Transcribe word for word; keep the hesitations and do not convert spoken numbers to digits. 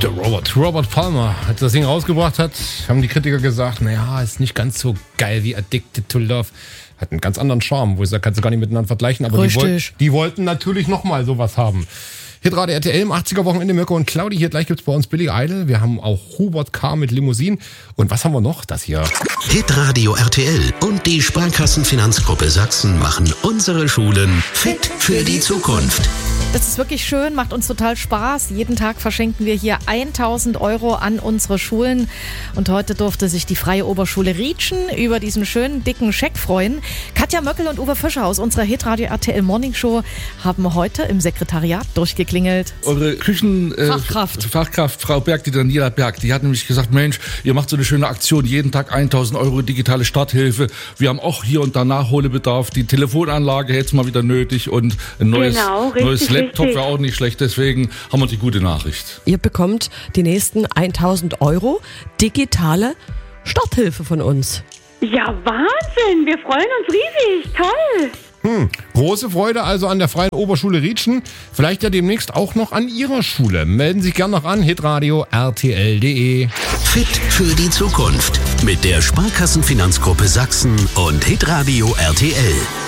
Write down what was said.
Der Robert, Robert Palmer, als das Ding rausgebracht hat, haben die Kritiker gesagt, naja, ist nicht ganz so geil wie Addicted to Love. Hat einen ganz anderen Charme, wo ich sage, kannst du gar nicht miteinander vergleichen, aber die, woll- die wollten natürlich nochmal sowas haben. Hier gerade R T L im achtziger-Wochenende, Mirko und Claudi. Hier gleich gibt's bei uns Billy Idol. Wir haben auch Hubert K. mit Limousinen. Und was haben wir noch? Das hier. Hitradio R T L und die Sparkassenfinanzgruppe Sachsen machen unsere Schulen fit für die Zukunft. Das ist wirklich schön, macht uns total Spaß. Jeden Tag verschenken wir hier tausend Euro an unsere Schulen. Und heute durfte sich die Freie Oberschule Rietschen über diesen schönen, dicken Scheck freuen. Katja Möckel und Uwe Fischer aus unserer Hitradio R T L Morning Show haben heute im Sekretariat durchgeklingelt. Eure Küchen... Äh, Fachkraft. Fachkraft, Frau Berg, die Daniela Berg, die hat nämlich gesagt, Mensch, ihr macht so eine schöne Aktion, jeden Tag tausend Euro digitale Starthilfe. Wir haben auch hier und da Nachholbedarf. Die Telefonanlage hätte es mal wieder nötig und ein neues, genau, richtig, neues Laptop richtig. wäre auch nicht schlecht. Deswegen haben wir die gute Nachricht. Ihr bekommt die nächsten tausend Euro digitale Starthilfe von uns. Ja, Wahnsinn. Wir freuen uns riesig. Toll. Hm. Große Freude also an der Freien Oberschule Rietschen. Vielleicht ja demnächst auch noch an Ihrer Schule. Melden Sie sich gern noch an, hitradio r t l punkt d e. Fit für die Zukunft mit der Sparkassenfinanzgruppe Sachsen und Hitradio R T L.